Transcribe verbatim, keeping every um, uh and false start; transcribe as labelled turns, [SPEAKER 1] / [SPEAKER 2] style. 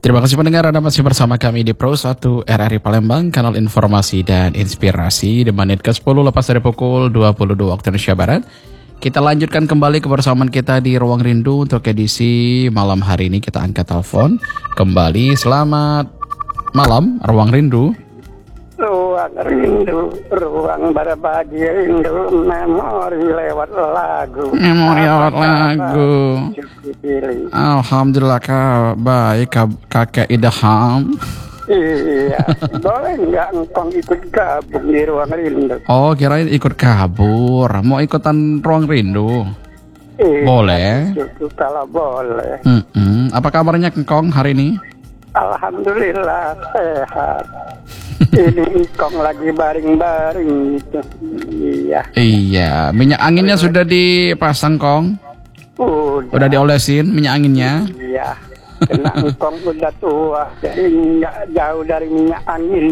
[SPEAKER 1] Terima kasih pendengar, Anda masih bersama kami di Pro satu R R I Palembang, kanal informasi dan inspirasi di menit ke sepuluh lepas dari pukul dua puluh dua waktu Indonesia Barat. Kita lanjutkan kembali kebersamaan kita di Ruang Rindu untuk edisi malam hari ini. Kita angkat telepon kembali. Selamat malam, Ruang Rindu.
[SPEAKER 2] Ruang Rindu, ruang berbagi rindu, memori lewat lagu.
[SPEAKER 1] Memori lewat lagu. Alhamdulillah kak, baik kak, kakek Idham.
[SPEAKER 2] Iya, boleh nggak engkong ikut gabung di Ruang Rindu?
[SPEAKER 1] Oh, kirain ikut kabur. Mau ikutan Ruang Rindu?
[SPEAKER 2] Iya,
[SPEAKER 1] boleh.
[SPEAKER 2] Cukup kalau boleh.
[SPEAKER 1] Mm-mm. Apa kabarnya Engkong hari ini?
[SPEAKER 2] Alhamdulillah sehat. Ini engkong lagi baring-baring gitu. Iya.
[SPEAKER 1] Iya, minyak anginnya sudah dipasang Kong?
[SPEAKER 2] Udah.
[SPEAKER 1] Udah diolesin minyak anginnya?
[SPEAKER 2] Iya. Kena engkong udah tua, jadi nggak jauh dari minyak angin.